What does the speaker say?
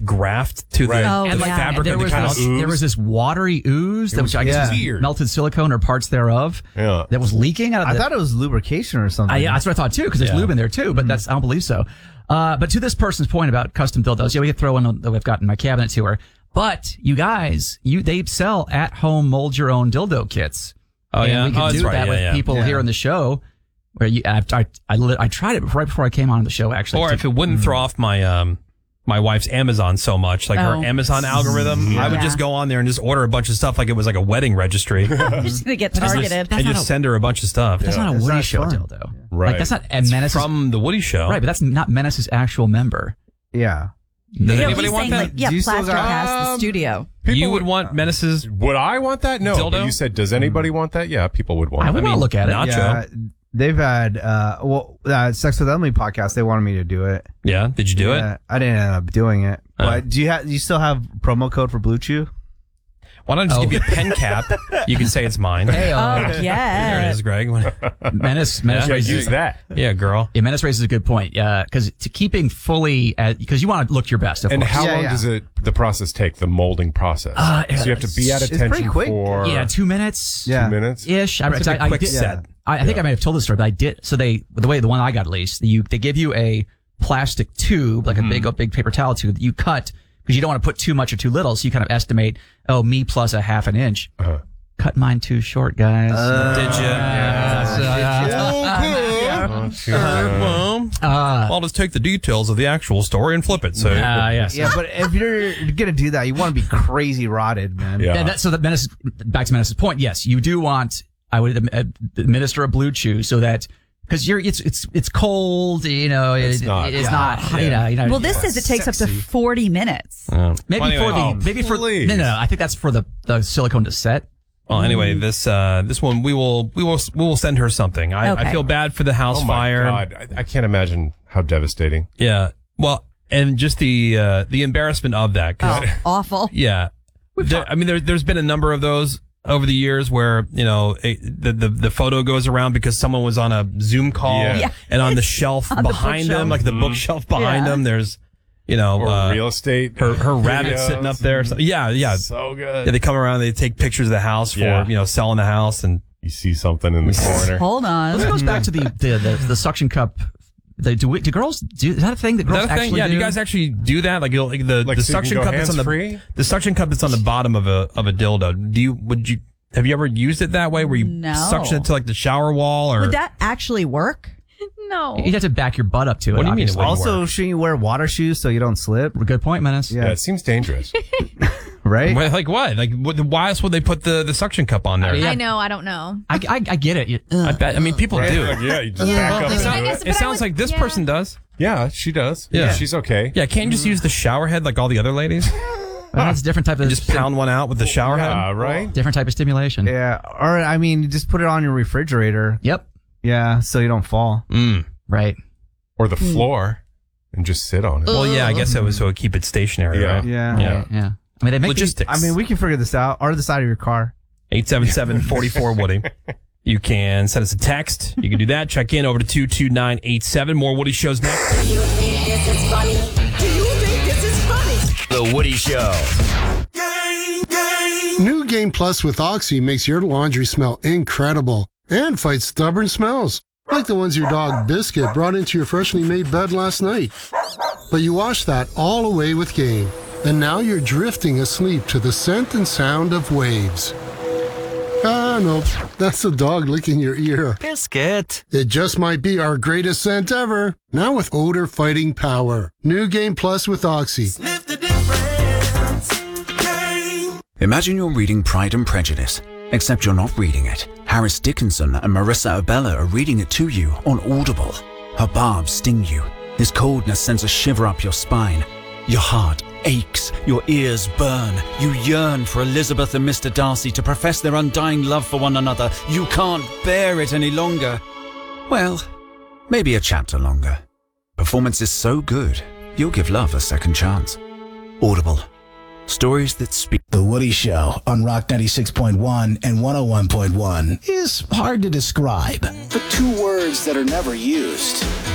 graft to the fabric there of the was couch. there was this watery ooze that was, I guess, was melted silicone or parts thereof that was leaking out of I thought it was lubrication or something. Yeah, that's what I thought too, because there's lube in there too, but I don't believe so. But to this person's point about custom dildos, we could throw one that we've got in my cabinet to her. But you guys, they sell at-home mold your own dildo kits. Oh, and yeah? we can do that with people here on the show. Where I tried it right before I came on the show, actually. Or if it wouldn't throw off my my wife's Amazon so much, like her Amazon algorithm, I would just go on there and just order a bunch of stuff like it was like a wedding registry. You're just gonna get targeted. And just send her a bunch of stuff. That's not a Woody Show dildo. Right. Like, that's not Menace from the Woody Show. Right, but that's not Menace's actual member. Yeah. Does anybody want that? Like, Plaster Cast, the studio. You would want Menace's. Would I want that? No. Dildo? But you said, does anybody want that? Yeah, people would want I would want to look at it. Nacho. Yeah, they've had Sex with Emily podcast. They wanted me to do it. Yeah, did you do it? I didn't end up doing it. But do you still have promo code for Blue Chew? Why don't I just give you a pen cap? You can say it's mine. Hey, yeah. There it is, Greg. Menace raises use that. Yeah, girl. Yeah, Menace raises a good point. Yeah, because to keeping fully, because you want to look your best. Of And course. how long does the process take? The molding process. So you have to be at attention pretty quick. for 2 minutes. 2 minutes ish. It's a quick set. I think I might have told this story, but I did. So the one I got at least, they give you a plastic tube, like a big paper towel tube that you cut. Because you don't want to put too much or too little, so you kind of estimate, me plus a half an inch. Cut mine too short, guys. Did you? I'll just take the details of the actual story and flip it. So yes. Yeah, but if you're gonna do that, you want to be crazy rotted, man. Yeah. So that back to Menace's point. Yes, you do want. I would administer a Blue Chew so that. Because it's cold, It's not. It's not. Well, this says it takes up to 40 minutes. Maybe I think that's for the silicone to set. Well, anyway, this one we will send her something. I feel bad for the house fire. God, I can't imagine how devastating. Yeah. Well, and just the embarrassment of that. Awful. Yeah. There's been a number of those over the years where, the photo goes around because someone was on a Zoom call and on the shelf behind them, like the bookshelf behind them, there's, or real estate. Her rabbit sitting up there. So, yeah. So good. Yeah, they come around, they take pictures of the house for, selling the house, and you see something in the corner. Hold on. This goes back to the suction cup. Do girls do? Is that a thing that girls actually do? Yeah, do you guys actually do that? Like the suction cup that's on the suction cup that's on the bottom of a dildo. Have you ever used it that way where you suction it to like the shower wall? Or would that actually work? No. You'd have to back your butt up to it. What do you mean? Also, shouldn't you wear water shoes so you don't slip? Good point, Menace. Yeah, it seems dangerous. Right? Like what? Like why else would they put the suction cup on there? I know. I don't know. I get it. I bet. I mean, people do. Yeah, you just back up and do it. It sounds like this person does. Yeah, she does. Yeah. She's okay. Yeah, can't you just use the shower head like all the other ladies? That's a different type of. Just pound one out with the shower head. Right. Different type of stimulation. Yeah. Or, you just put it on your refrigerator. Yep. Yeah, so you don't fall. Right. Or the floor and just sit on it. Well, yeah, I guess that was so keep it stationary, right? Yeah. Yeah. I mean, they make logistics. we can figure this out. Or the side of your car. 877-44-WOODY. You can send us a text. You can do that. Check in over to 22987. More Woody shows next. Do you think this is funny? Do you think this is funny? The Woody Show. New Game Plus with Oxy makes your laundry smell incredible and fights stubborn smells, like the ones your dog Biscuit brought into your freshly made bed last night. But you washed that all away with Game, and now you're drifting asleep to the scent and sound of waves. Ah, no, that's the dog licking your ear. Biscuit. It just might be our greatest scent ever, now with odor fighting power. New Game Plus with Oxy. Sniff the difference. Game. Imagine you're reading Pride and Prejudice, except you're not reading it. Harris Dickinson and Marissa Abella are reading it to you on Audible. Her barbs sting you. His coldness sends a shiver up your spine. Your heart aches, your ears burn. You yearn for Elizabeth and Mr. Darcy to profess their undying love for one another. You can't bear it any longer. Well, maybe a chapter longer. Performance is so good, you'll give love a second chance. Audible. Stories that speak. The Woody Show on Rock 96.1 and 101.1 is hard to describe. The two words that are never used.